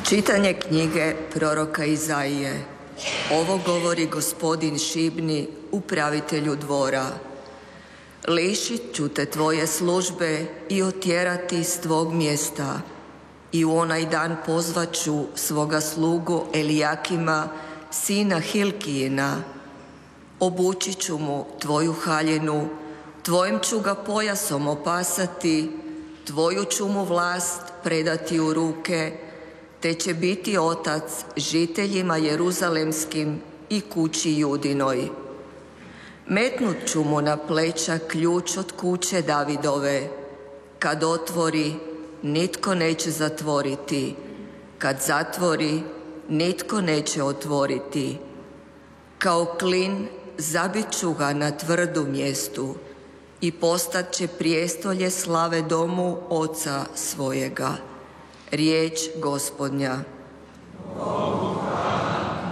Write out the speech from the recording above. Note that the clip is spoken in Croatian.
Čitanje knjige proroka Izaije. Ovo govori Gospodin Šibni, upravitelju dvora. Lišit ću te tvoje službe i otjerati iz tvog mjesta. I u onaj dan pozvaću svoga slugu Elijakima, sina Hilkijina. Obući ću mu tvoju haljinu, tvojim ću ga pojasom opasati, tvoju ću mu vlast predati u ruke, te će biti otac žiteljima jeruzalemskim i kući Judinoj. Metnut ću mu na pleća ključ od kuće Davidove. Kad otvori, nitko neće zatvoriti. Kad zatvori, nitko neće otvoriti. Kao klin zabit ću ga na tvrdu mjestu i postat će prijestolje slave domu oca svojega. Riječ Gospodnja.